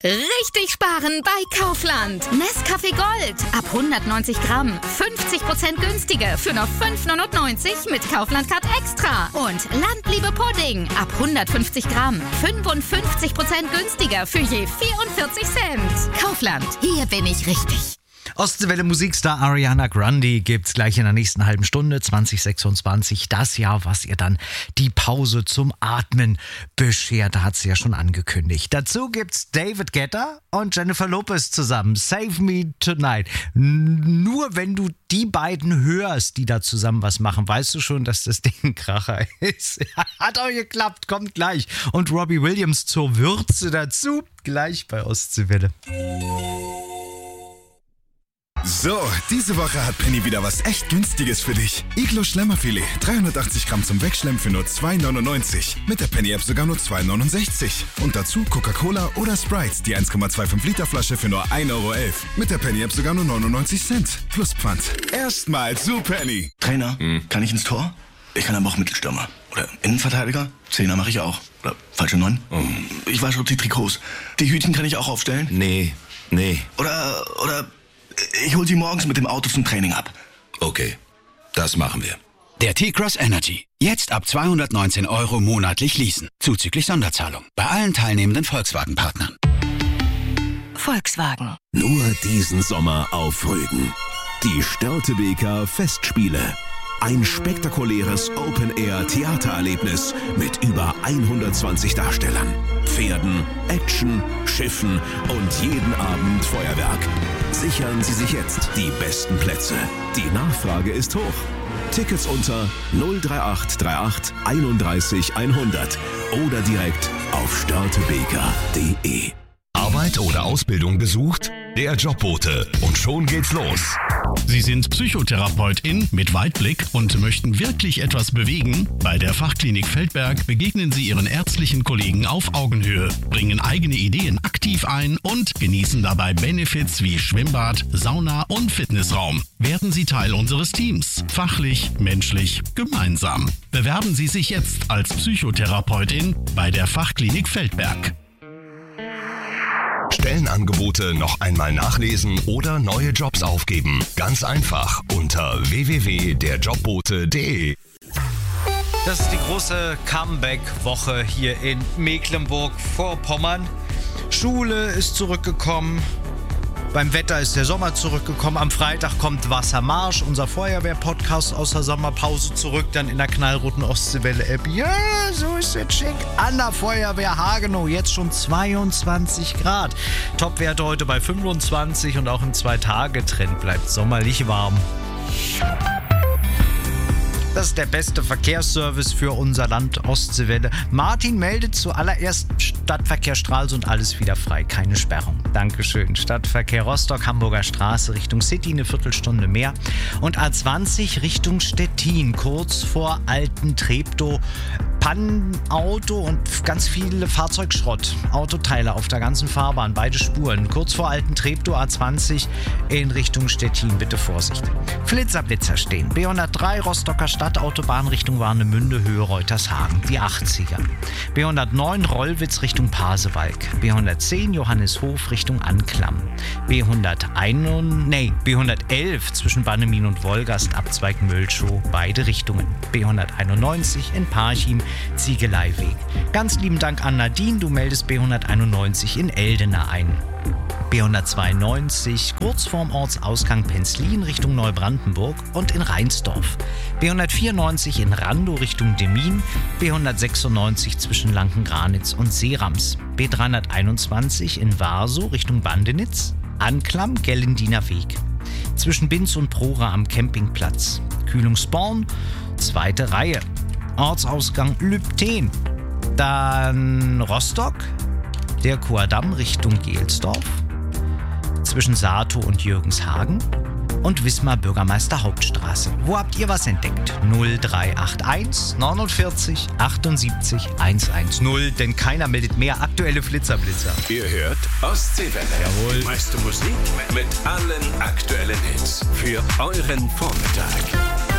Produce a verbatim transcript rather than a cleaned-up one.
Richtig sparen bei Kaufland. Nescafé Gold ab hundertneunzig Gramm. fünfzig Prozent günstiger für nur fünf neunundneunzig mit Kaufland Card Extra. Und Landliebe Pudding ab hundertfünfzig Gramm. fünfundfünfzig Prozent günstiger für je vierundvierzig Cent. Kaufland, hier bin ich richtig. Ostseewelle Musikstar Ariana Grande gibt's gleich in der nächsten halben Stunde, zwanzig sechsundzwanzig. Das Jahr, was ihr dann die Pause zum Atmen beschert, hat sie ja schon angekündigt. Dazu gibt's David Guetta und Jennifer Lopez zusammen. Save Me Tonight. Nur wenn du die beiden hörst, die da zusammen was machen, weißt du schon, dass das Ding ein Kracher ist. Hat auch geklappt, kommt gleich. Und Robbie Williams zur Würze dazu, gleich bei Ostseewelle. So, diese Woche hat Penny wieder was echt Günstiges für dich. Iglo Schlemmerfilet, dreihundertachtzig Gramm zum Wegschlemmen für nur zwei neunundneunzig. Mit der Penny-App sogar nur zwei neunundsechzig. Und dazu Coca-Cola oder Sprite, die eins Komma fünfundzwanzig Liter Flasche für nur ein Euro elf. Mit der Penny-App sogar nur neunundneunzig Cent. Plus Pfand. Erstmal zu Penny. Trainer, hm. kann ich ins Tor? Ich kann aber auch Mittelstürmer. Oder Innenverteidiger? Zehner mache ich auch. Oder falsche Neun? Oh. Ich wasche auch die Trikots. Die Hütchen kann ich auch aufstellen? Nee, nee. Oder, oder... Ich hol sie morgens mit dem Auto zum Training ab. Okay, das machen wir. Der T-Cross Energy. Jetzt ab zweihundertneunzehn Euro monatlich leasen. Zuzüglich Sonderzahlung. Bei allen teilnehmenden Volkswagen-Partnern. Volkswagen. Nur diesen Sommer auf Rügen. Die Störtebeker Festspiele. Ein spektakuläres Open-Air-Theatererlebnis mit über hundertzwanzig Darstellern, Pferden, Action, Schiffen und jeden Abend Feuerwerk. Sichern Sie sich jetzt die besten Plätze. Die Nachfrage ist hoch. Tickets unter null drei acht drei acht einunddreißig hundert oder direkt auf störtebeker punkt de. Arbeit oder Ausbildung gesucht? Der Jobbote. Und schon geht's los. Sie sind Psychotherapeutin mit Weitblick und möchten wirklich etwas bewegen? Bei der Fachklinik Feldberg begegnen Sie Ihren ärztlichen Kollegen auf Augenhöhe, bringen eigene Ideen aktiv ein und genießen dabei Benefits wie Schwimmbad, Sauna und Fitnessraum. Werden Sie Teil unseres Teams. Fachlich, menschlich, gemeinsam. Bewerben Sie sich jetzt als Psychotherapeutin bei der Fachklinik Feldberg. Stellenangebote noch einmal nachlesen oder neue Jobs aufgeben. Ganz einfach unter w w w punkt der jobbote punkt de. Das ist die große Comeback-Woche hier in Mecklenburg-Vorpommern. Schule ist zurückgekommen. Beim Wetter ist der Sommer zurückgekommen. Am Freitag kommt Wassermarsch, unser Feuerwehr-Podcast aus der Sommerpause zurück, dann in der knallroten Ostseewelle-App. Ja, so ist es schick. An der Feuerwehr Hagenow, jetzt schon zweiundzwanzig Grad. Topwerte heute bei fünfundzwanzig und auch im Zwei-Tage-Trend bleibt sommerlich warm. Das ist der beste Verkehrsservice für unser Land Ostseewelle. Martin meldet zuallererst Stadtverkehr Stralsund, alles wieder frei, keine Sperrung. Dankeschön. Stadtverkehr Rostock, Hamburger Straße Richtung City, eine Viertelstunde mehr. Und A zwanzig Richtung Stettin, kurz vor Alten Treptow. Pannenauto und ganz viele Fahrzeugschrott. Autoteile auf der ganzen Fahrbahn, beide Spuren. Kurz vor Alten Treptow, A zwanzig in Richtung Stettin. Bitte Vorsicht. Flitzer-Blitzer stehen. B hundertdrei Rostocker Stadtautobahn Richtung Warnemünde, Höhe Reutershagen. Die achtziger. B hundertneun Rollwitz Richtung Pasewalk. B hundertzehn Johannishof Richtung Anklam. B hunderteins, nee, B hundertelf zwischen Bannemin und Wolgast, Abzweig Mölschow, beide Richtungen. B hunderteinundneunzig in Parchim, Ziegeleiweg. Ganz lieben Dank an Nadine, du meldest B hunderteinundneunzig in Eldena ein. B hundertzweiundneunzig kurz vorm Ortsausgang Penzlin Richtung Neubrandenburg und in Reinsdorf. B hundertvierundneunzig in Randow Richtung Demmin. B hundertsechsundneunzig zwischen Lankengranitz und Seerams. B dreihunderteinundzwanzig in Warsow Richtung Bandenitz. Anklam Gellendiner Weg. Zwischen Binz und Prora am Campingplatz. Kühlungsborn, zweite Reihe. Ortsausgang Lübten. Dann Rostock, der Kuadamm Richtung Gelsdorf, zwischen Sato und Jürgenshagen und Wismar Bürgermeister Hauptstraße. Wo habt ihr was entdeckt? null drei acht eins neunundvierzig achtundsiebzig hundertzehn, denn keiner meldet mehr aktuelle Flitzer-Blitzer. Ihr hört Ostseewelle. Jawohl. Meiste Musik mit allen aktuellen Hits für euren Vormittag.